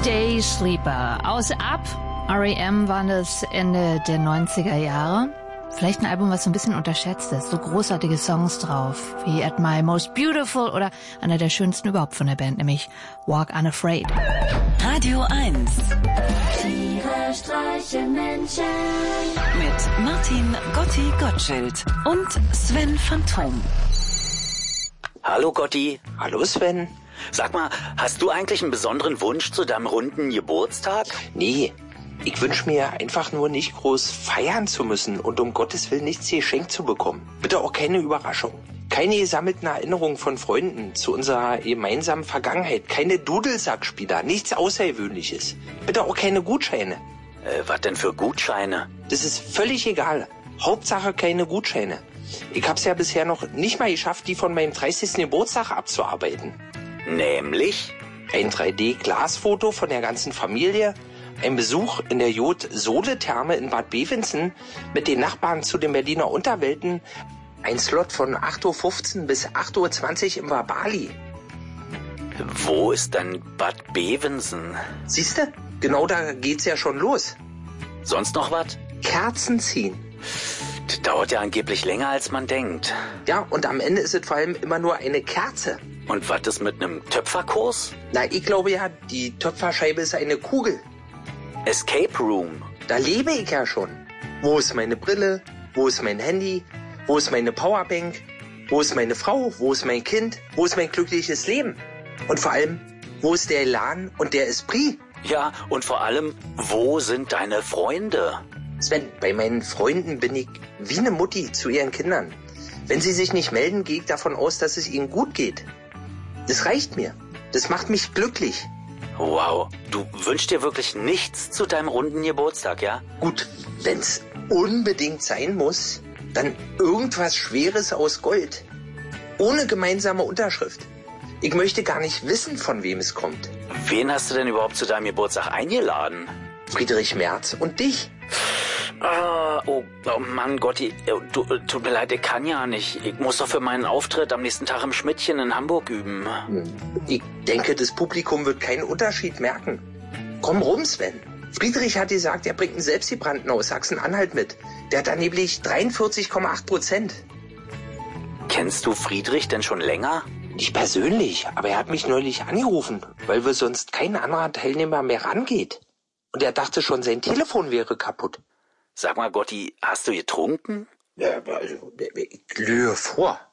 Day Sleeper. Aus Up, R.E.M. waren das Ende der 90er Jahre. Vielleicht ein Album, was so ein bisschen unterschätzt ist. So großartige Songs drauf, wie At My Most Beautiful oder einer der schönsten überhaupt von der Band, nämlich Walk Unafraid. Radio 1. Tiere streichen Menschen. Mit Martin Gotti-Gottschild und Sven Phantom. Hallo Gotti. Hallo Sven. Sag mal, hast du eigentlich einen besonderen Wunsch zu deinem runden Geburtstag? Nee, ich wünsche mir einfach nur nicht groß feiern zu müssen und um Gottes Willen nichts geschenkt zu bekommen. Bitte auch keine Überraschung. Keine gesammelten Erinnerungen von Freunden zu unserer gemeinsamen Vergangenheit. Keine Dudelsackspieler, nichts Außergewöhnliches. Bitte auch keine Gutscheine. Was denn für Gutscheine? Das ist völlig egal. Hauptsache keine Gutscheine. Ich hab's ja bisher noch nicht mal geschafft, die von meinem 30. Geburtstag abzuarbeiten. Nämlich? Ein 3D-Glasfoto von der ganzen Familie, ein Besuch in der Jod-Sole-Therme in Bad Bevensen mit den Nachbarn zu den Berliner Unterwelten, ein Slot von 8.15 Uhr bis 8.20 Uhr im Wabali. Wo ist denn Bad Bevensen? Siehste? Genau da geht's ja schon los. Sonst noch was? Kerzen ziehen. Das dauert ja angeblich länger, als man denkt. Ja, und am Ende ist es vor allem immer nur eine Kerze. Und was ist mit einem Töpferkurs? Na, ich glaube ja, die Töpferscheibe ist eine Kugel. Escape Room. Da lebe ich ja schon. Wo ist meine Brille? Wo ist mein Handy? Wo ist meine Powerbank? Wo ist meine Frau? Wo ist mein Kind? Wo ist mein glückliches Leben? Und vor allem, wo ist der Elan und der Esprit? Ja, und vor allem, wo sind deine Freunde? Sven, bei meinen Freunden bin ich wie eine Mutti zu ihren Kindern. Wenn sie sich nicht melden, gehe ich davon aus, dass es ihnen gut geht. Das reicht mir. Das macht mich glücklich. Wow, du wünschst dir wirklich nichts zu deinem runden Geburtstag, ja? Gut, wenn's unbedingt sein muss, dann irgendwas Schweres aus Gold. Ohne gemeinsame Unterschrift. Ich möchte gar nicht wissen, von wem es kommt. Wen hast du denn überhaupt zu deinem Geburtstag eingeladen? Friedrich Merz und dich. Oh Mann, Gotti, tut mir leid, ich kann ja nicht. Ich muss doch für meinen Auftritt am nächsten Tag im Schmidtchen in Hamburg üben. Ich denke, das Publikum wird keinen Unterschied merken. Komm rum, Sven. Friedrich hat gesagt, er bringt einen Selbstgebrannten aus Sachsen-Anhalt mit. Der hat angeblich 43,8%. Kennst du Friedrich denn schon länger? Nicht persönlich, aber er hat mich neulich angerufen, weil wir sonst kein anderer Teilnehmer mehr rangeht. Und er dachte schon, sein Telefon wäre kaputt. Sag mal, Gotti, hast du getrunken? Ja, also, ich glühe vor.